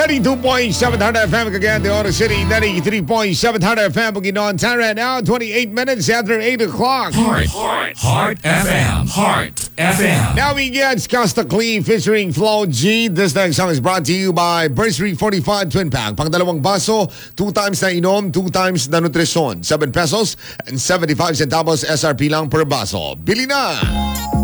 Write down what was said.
92.7 Heart FM again, the Oro City, 93.7 Heart FM, Bukidnon, Tara now, 28 minutes after 8 o'clock. Heart FM. Now we get Costa Clean featuring Flo G. This next song is brought to you by Bursary 45 Twin Pack. Pang-dalawang baso, 2 times na inom, 2 times na nutrisyon. 7 pesos and 75 centavos SRP lang per baso. Bili na!